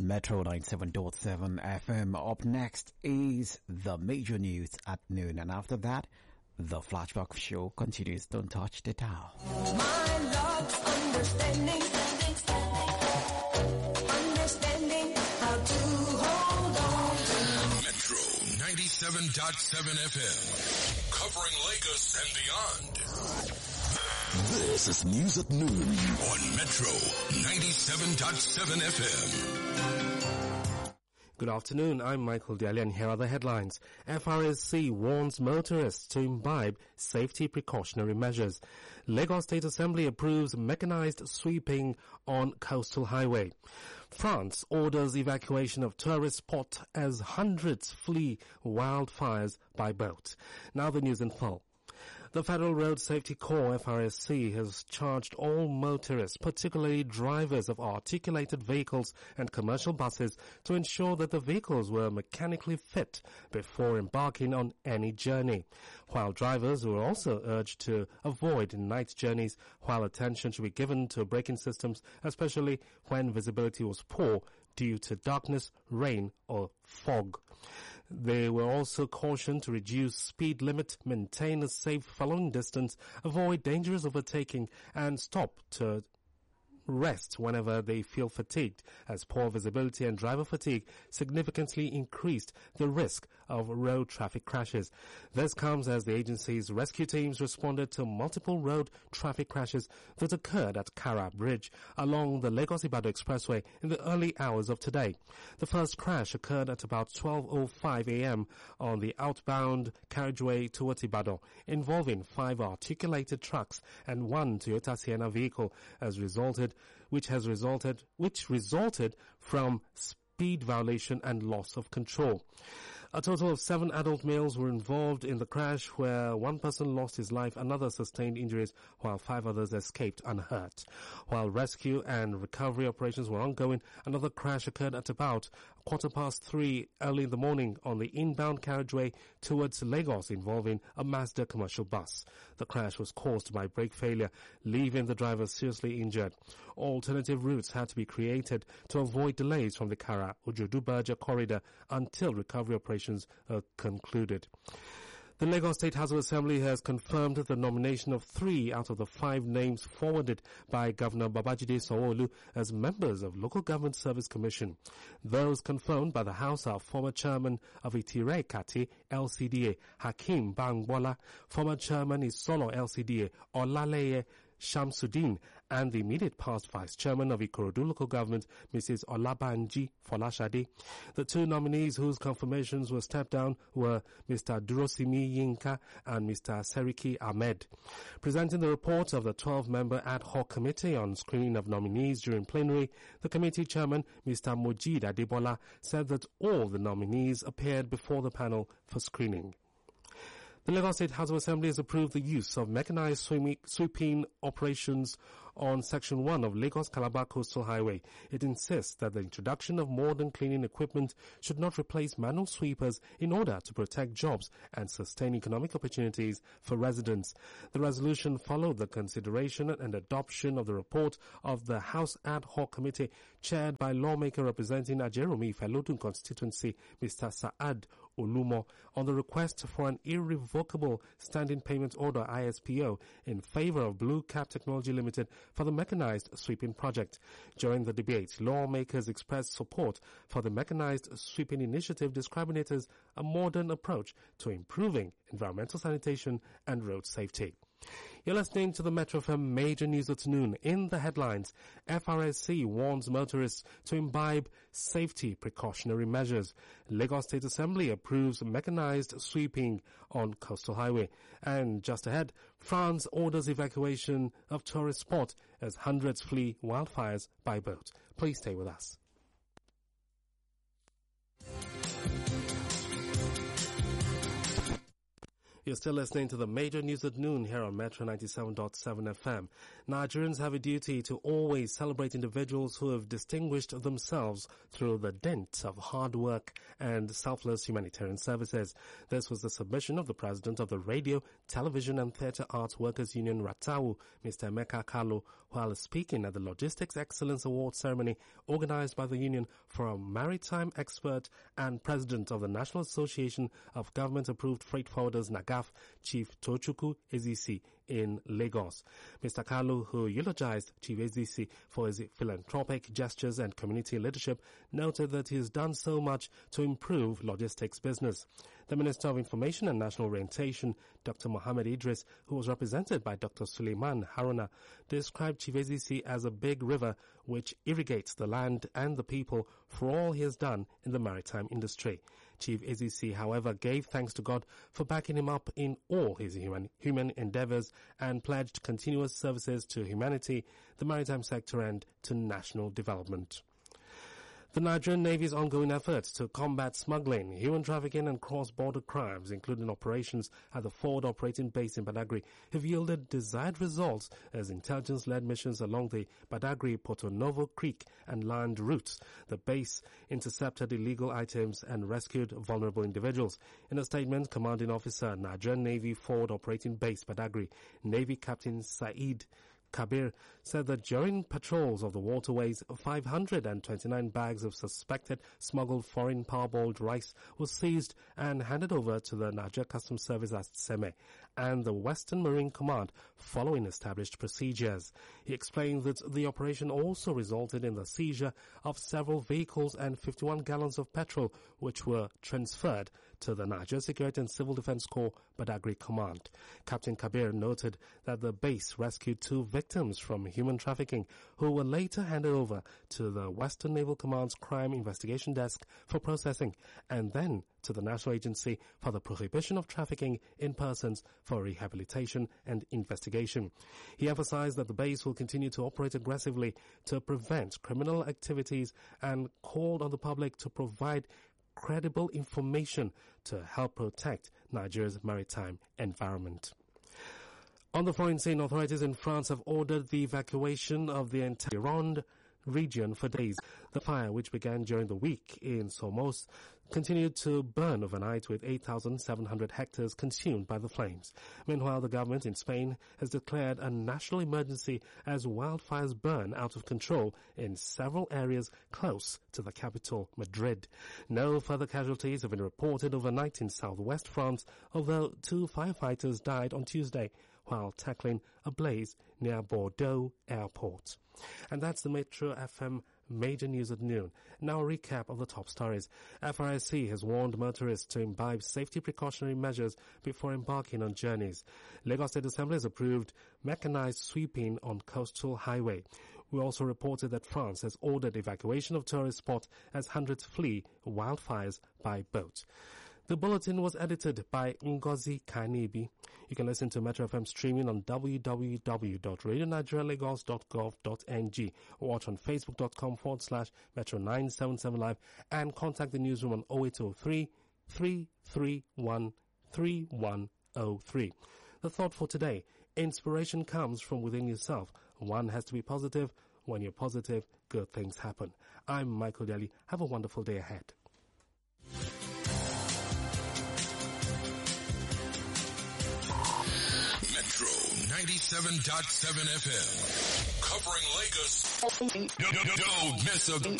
Metro 97.7 FM. Up next is the major news at noon, and after that, the Flashback Show continues. Don't touch the dial. My love's understanding how to hold on to. Metro 97.7 FM, covering Lagos and beyond. This is News at Noon on Metro 97.7 FM. Good afternoon, I'm Michael Daly and here are the headlines. FRSC warns motorists to imbibe safety precautionary measures. Lagos State Assembly approves mechanized sweeping on coastal highway. France orders evacuation of tourist spot as hundreds flee wildfires by boat. Now the news in full. The Federal Road Safety Corps, FRSC, has charged all motorists, particularly drivers of articulated vehicles and commercial buses, to ensure that the vehicles were mechanically fit before embarking on any journey. While drivers were also urged to avoid night journeys, while attention should be given to braking systems, especially when visibility was poor due to darkness, rain, or fog. They were also cautioned to reduce speed limit, maintain a safe following distance, avoid dangerous overtaking, and stop to rest whenever they feel fatigued, as poor visibility and driver fatigue significantly increased the risk of road traffic crashes. This comes as the agency's rescue teams responded to multiple road traffic crashes that occurred at Kara Bridge along the Lagos-Ibadan Expressway in the early hours of today. The first crash occurred at about 12:05 a.m. on the outbound carriageway towards Ibadan, involving 5 articulated trucks and 1 Toyota Sienna vehicle, which resulted from speed violation and loss of control. A total of 7 adult males were involved in the crash, where 1 person lost his life, another sustained injuries, while 5 others escaped unhurt. While rescue and recovery operations were ongoing, another crash occurred at about 3:15 early in the morning on the inbound carriageway towards Lagos, involving a Mazda commercial bus. The crash was caused by brake failure, leaving the driver seriously injured. Alternative routes had to be created to avoid delays from the Kara-Ojodu-Berger corridor until recovery operations are concluded. The Lagos State House of Assembly has confirmed the nomination of 3 out of the 5 names forwarded by Governor Babajide Sanwo-Olu as members of Local Government Service Commission. Those confirmed by the House are former chairman of Itire Ekati LCDA, Hakeem Bangbola, former chairman Isolo LCDA, Olaleye Shamsuddin, and the immediate past vice chairman of Ikorodu local government, Mrs. Olabanji Folashade. The 2 nominees whose confirmations were stepped down were Mr. Durosimi Yinka and Mr. Seriki Ahmed. Presenting the report of the 12-member ad hoc committee on screening of nominees during plenary, the committee chairman, Mr. Mojid Adebola, said that all the nominees appeared before the panel for screening. The Lagos State House of Assembly has approved the use of mechanized sweeping operations on Section 1 of Lagos-Calabar Coastal Highway. It insists that the introduction of modern cleaning equipment should not replace manual sweepers in order to protect jobs and sustain economic opportunities for residents. The resolution followed the consideration and adoption of the report of the House Ad Hoc Committee chaired by lawmaker representing Ajeromi Ifelodun constituency, Mr. Saad Olumo, on the request for an irrevocable standing payment order ISPO in favor of Blue Cap Technology Limited for the mechanized sweeping project. During the debate, lawmakers expressed support for the mechanized sweeping initiative, describing it as a modern approach to improving environmental sanitation and road safety. You're listening to the Metro FM Major News at Noon. In the headlines, FRSC warns motorists to imbibe safety precautionary measures. Lagos State Assembly approves mechanized sweeping on coastal highway. And just ahead, France orders evacuation of tourist spot as hundreds flee wildfires by boat. Please stay with us. You're still listening to the major news at noon here on Metro 97.7 FM. Nigerians have a duty to always celebrate individuals who have distinguished themselves through the dint of hard work and selfless humanitarian services. This was the submission of the president of the Radio, Television and Theatre Arts Workers Union, RATAU, Mr. Emeka Kalu, while speaking at the Logistics Excellence Award ceremony organized by the union for a maritime expert and president of the National Association of Government-Approved Freight Forwarders, NAGAF, Chief Tochukwu Ezisi in Lagos. Mr. Kalu, who eulogized Chief Ezisi for his philanthropic gestures and community leadership, noted that he has done so much to improve logistics business. The Minister of Information and National Orientation, Dr. Mohammed Idris, who was represented by Dr. Suleiman Haruna, described Chief Ezisi as a big river which irrigates the land and the people for all he has done in the maritime industry. Chief Ezisi, however, gave thanks to God for backing him up in all his human endeavors and pledged continuous services to humanity, the maritime sector and to national development. The Nigerian Navy's ongoing efforts to combat smuggling, human trafficking and cross-border crimes, including operations at the forward operating base in Badagry, have yielded desired results as intelligence-led missions along the Badagry-Porto Novo Creek and land routes. The base intercepted illegal items and rescued vulnerable individuals. In a statement, Commanding Officer, Nigerian Navy Forward Operating Base Badagry, Navy Captain Saeed Kabir, said that during patrols of the waterways, 529 bags of suspected smuggled foreign parboiled rice was seized and handed over to the Nigeria Customs Service at Seme and the Western Marine Command following established procedures. He explained that the operation also resulted in the seizure of several vehicles and 51 gallons of petrol, which were transferred to the Nigeria Security and Civil Defense Corps Badagry Command. Captain Kabir noted that the base rescued 2 victims from human trafficking who were later handed over to the Western Naval Command's Crime Investigation Desk for processing and then to the National Agency for the Prohibition of Trafficking in Persons for rehabilitation and investigation. He emphasized that the base will continue to operate aggressively to prevent criminal activities and called on the public to provide credible information to help protect Nigeria's maritime environment. On the foreign scene, authorities in France have ordered the evacuation of the entire Gironde region for days. The fire, which began during the week in Somos, continued to burn overnight with 8,700 hectares consumed by the flames. Meanwhile, the government in Spain has declared a national emergency as wildfires burn out of control in several areas close to the capital, Madrid. No further casualties have been reported overnight in southwest France, although 2 firefighters died on Tuesday while tackling a blaze near Bordeaux Airport. And that's the Metro FM major news at noon. Now a recap of the top stories. FRSC has warned motorists to imbibe safety precautionary measures before embarking on journeys. Lagos State Assembly has approved mechanized sweeping on coastal highway. We also reported that France has ordered evacuation of tourist spot as hundreds flee wildfires by boat. The bulletin was edited by Ngozi Kanibi. You can listen to Metro FM streaming on www.radionigerialagos.gov.ng or watch on facebook.com/Metro977 Live and contact the newsroom on 0803 331 3103. The thought for today: inspiration comes from within yourself. One has to be positive. When you're positive, good things happen. I'm Michael Daly. Have a wonderful day ahead. Metro 97.7 FM. Covering Lagos. Don't miss a